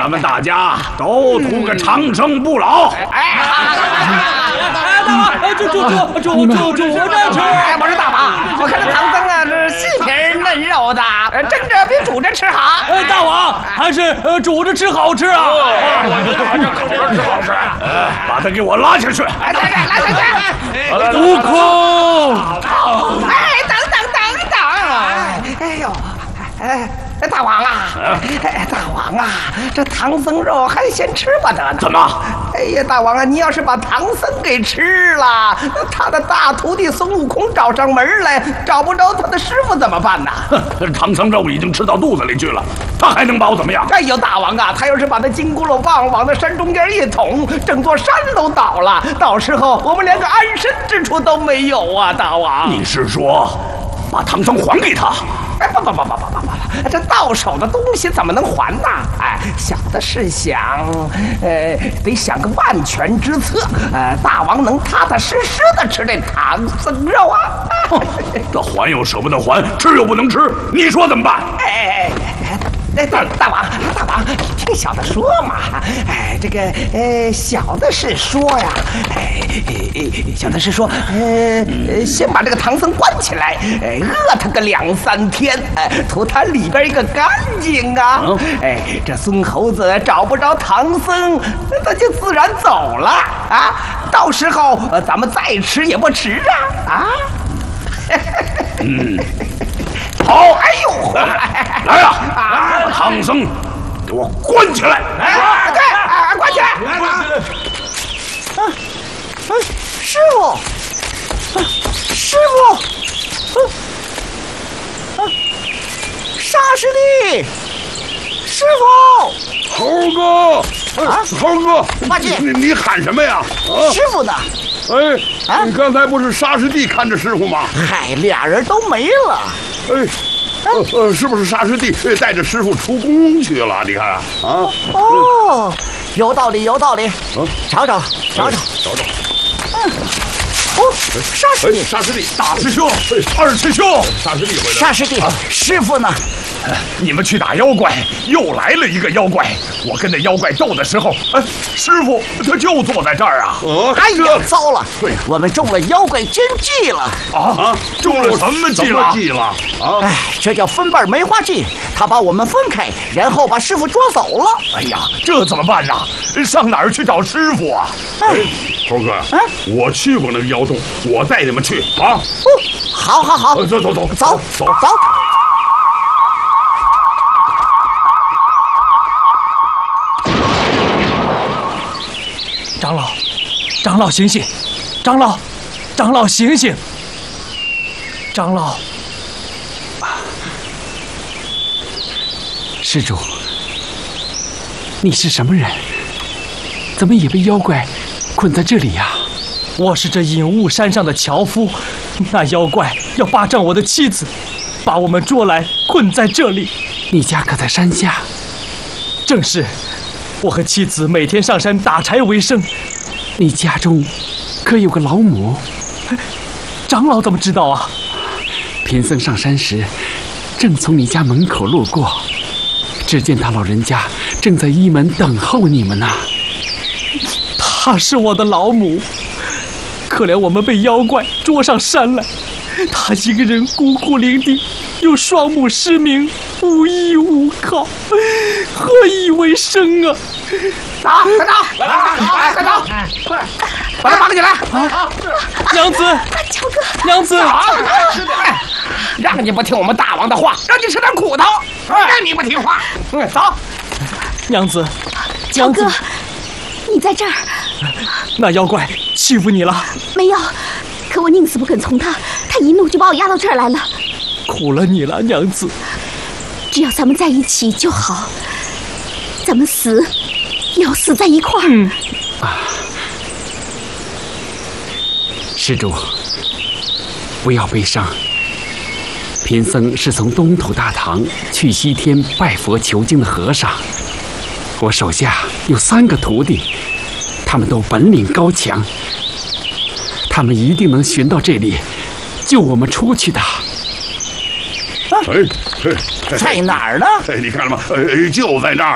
咱们大家都图个长生不老。 大王，煮着吃。 我说大王，我看这唐僧啊，这细皮嫩肉的，蒸着比煮着吃好。 大王，还是煮着吃好吃啊！ 煮着吃好吃。把他给我拉下去。 拉下去。 悟空。 等。哎呦，大王啊，大王啊，这唐僧肉还先吃不得呢。 怎么？ 哎呀，大王啊，你要是把唐僧给吃了，他的大徒弟孙悟空找上门来，找不着他的师傅怎么办呢？ 唐僧肉已经吃到肚子里去了，他还能把我怎么样？ 哎呦，大王啊，他要是把那金箍噜棒往那山中间一捅，整座山都倒了，到时候我们连个安身之处都没有啊，大王。 你是说把唐僧还给他？ 哎，不，这到手的东西怎么能还呢？哎，想的是想，得想个万全之策，大王能踏踏实实的吃这唐僧肉啊！ 这还又舍不得还，吃又不能吃，你说怎么办？ 大王，你听小的说嘛。哎，这个小的是说呀，小的是说，先把这个唐僧关起来，饿他个2、3天，图他里边一个干净啊。这孙猴子找不着唐僧，他就自然走了啊。到时候咱们再吃也不迟啊。好，哎呦， 来呀！把唐僧给我关起来！ 对，关起来！师傅，沙师弟，师傅， 猴哥，猴哥， 八戒， 你喊什么呀？ 师傅呢？ 你刚才不是沙师弟看着师傅吗？ 嗨，俩人都没了。 是不是沙师弟带着师傅出宫去了？你看啊， 哦，有道理。找找。 沙师弟，大师兄，二师兄，沙师弟回来了。 沙师弟，师傅呢？ 你们去打妖怪，又来了一个妖怪。我跟那妖怪斗的时候，师傅他就坐在这儿啊。 哎呀，糟了，我们中了妖怪奸计了啊！中了什么计了？ 哎，这叫分瓣梅花计。他把我们分开，然后把师傅抓走了。 哎呀，这怎么办呢？上哪儿去找师傅啊？猴哥，我去过那个妖洞，我带你们去啊！ 好，走。 长老醒醒！长老醒醒！长老， 施主，你是什么人？怎么也被妖怪困在这里呀？ 我是这隐雾山上的樵夫，那妖怪要霸占我的妻子，把我们捉来困在这里。 你家可在山下？ 正是，我和妻子每天上山打柴为生。 你家中可有个老母？ 长老怎么知道啊？ 贫僧上山时，正从你家门口路过，只见他老人家正在一门等候你们呢。 她是我的老母，可怜我们被妖怪捉上山来，她一个人孤苦伶仃，又双目失明，无依无靠，何以为生啊？ 快走！快，把他绑起来！ 娘子， 乔哥， 娘子， 让你不听我们大王的话，让你吃点苦头，让你不听话。走， 娘子， 乔哥，你在这儿？ 那妖怪欺负你了？ 没有，可我宁死不肯从他，他一怒就把我押到这儿来了。 苦了你了，娘子。 只要咱们在一起就好，咱们死也要死在一块儿。 施主，不要悲伤。贫僧是从东土大唐去西天拜佛求经的和尚，我手下有3个徒弟，他们都本领高强，他们一定能寻到这里，救我们出去的。 在哪儿呢？ 你看了吗？就在那儿。